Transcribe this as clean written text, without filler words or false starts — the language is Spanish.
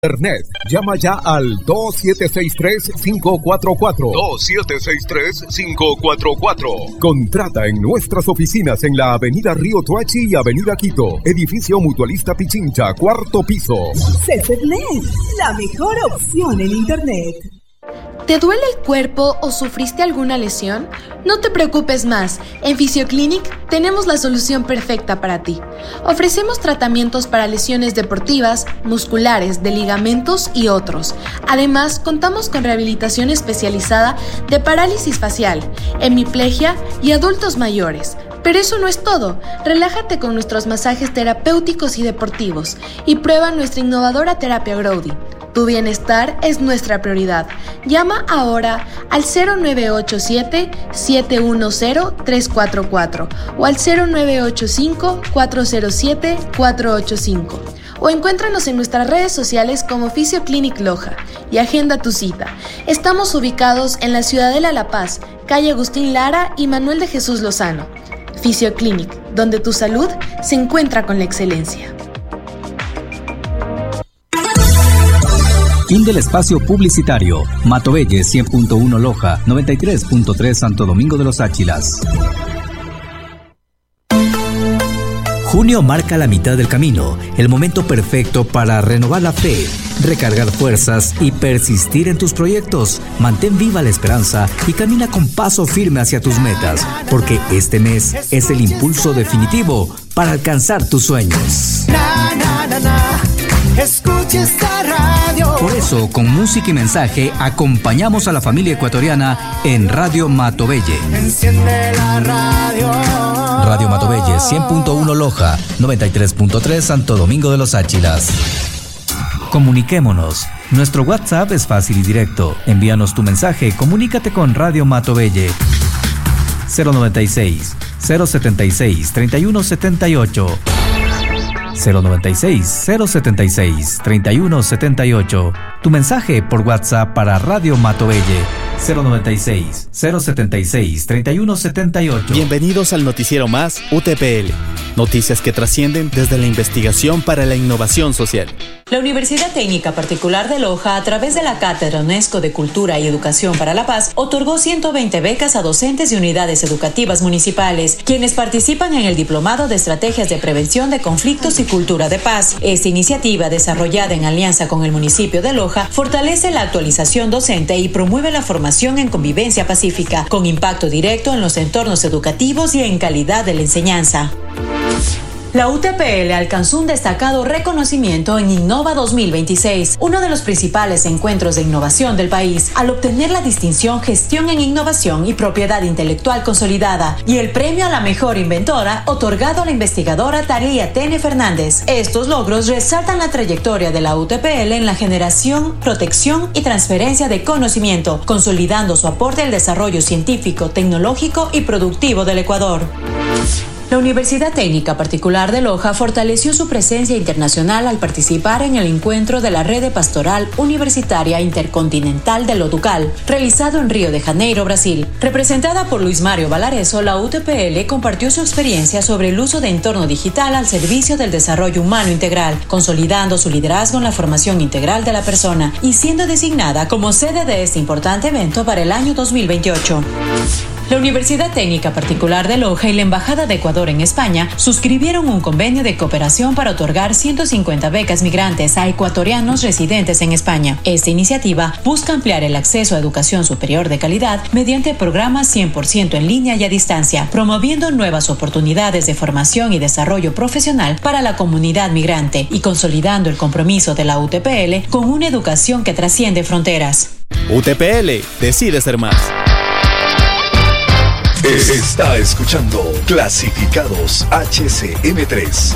Internet. Llama ya al 2763-544. 2763-544. Contrata en nuestras oficinas en la Avenida Río Toachi y Avenida Quito. Edificio Mutualista Pichincha, 4º piso. CCNet, la mejor opción en Internet. ¿Te duele el cuerpo o sufriste alguna lesión? No te preocupes más. En Fisioclinic tenemos la solución perfecta para ti. Ofrecemos tratamientos para lesiones deportivas, musculares, de ligamentos y otros. Además, contamos con rehabilitación especializada de parálisis facial, hemiplegia y adultos mayores. Pero eso no es todo. Relájate con nuestros masajes terapéuticos y deportivos y prueba nuestra innovadora terapia Growdy. Tu bienestar es nuestra prioridad. Llama ahora al 0987-710-344 o al 0985-407-485 o encuéntranos en nuestras redes sociales como Fisioclinic Loja y agenda tu cita. Estamos ubicados en la Ciudadela La Paz, calle Agustín Lara y Manuel de Jesús Lozano. Fisioclinic, donde tu salud se encuentra con la excelencia. Fin del espacio publicitario. Matobelle 100.1 Loja, 93.3 Santo Domingo de los Áchilas. Junio marca la mitad del camino, el momento perfecto para renovar la fe, recargar fuerzas y persistir en tus proyectos. Mantén viva la esperanza y camina con paso firme hacia tus metas, porque este mes es el impulso definitivo para alcanzar tus sueños. Escucha esta radio. Por eso, con música y mensaje, acompañamos a la familia ecuatoriana en Radio Matobelle. Enciende la radio. Radio Matobelle 100.1 Loja, 93.3 Santo Domingo de los Áchilas. Comuniquémonos. Nuestro WhatsApp es fácil y directo. Envíanos tu mensaje, comunícate con Radio Matobelle. 096 076 3178. 096-076-3178. Tu mensaje por WhatsApp para Radio Matobelle. 096-076-3178. Bienvenidos al noticiero más UTPL. Noticias que trascienden desde la investigación para la innovación social. La Universidad Técnica Particular de Loja, a través de la Cátedra UNESCO de Cultura y Educación para la Paz, otorgó 120 becas a docentes y unidades educativas municipales, quienes participan en el Diplomado de Estrategias de Prevención de Conflictos y Cultura de Paz. Esta iniciativa, desarrollada en alianza con el municipio de Loja, fortalece la actualización docente y promueve la formación en convivencia pacífica, con impacto directo en los entornos educativos y en calidad de la enseñanza. La UTPL alcanzó un destacado reconocimiento en Innova 2026, uno de los principales encuentros de innovación del país, al obtener la distinción Gestión en Innovación y Propiedad Intelectual Consolidada y el premio a la mejor inventora otorgado a la investigadora Thalía Tene Fernández. Estos logros resaltan la trayectoria de la UTPL en la generación, protección y transferencia de conocimiento, consolidando su aporte al desarrollo científico, tecnológico y productivo del Ecuador. La Universidad Técnica Particular de Loja fortaleció su presencia internacional al participar en el encuentro de la Red Pastoral Universitaria Intercontinental de Loducal, realizado en Río de Janeiro, Brasil. Representada por Luis Mario Valareso, la UTPL compartió su experiencia sobre el uso de entorno digital al servicio del desarrollo humano integral, consolidando su liderazgo en la formación integral de la persona y siendo designada como sede de este importante evento para el año 2028. La Universidad Técnica Particular de Loja y la Embajada de Ecuador en España suscribieron un convenio de cooperación para otorgar 150 becas migrantes a ecuatorianos residentes en España. Esta iniciativa busca ampliar el acceso a educación superior de calidad mediante programas 100% en línea y a distancia, promoviendo nuevas oportunidades de formación y desarrollo profesional para la comunidad migrante y consolidando el compromiso de la UTPL con una educación que trasciende fronteras. UTPL, decide ser más. Está escuchando Clasificados HCM3.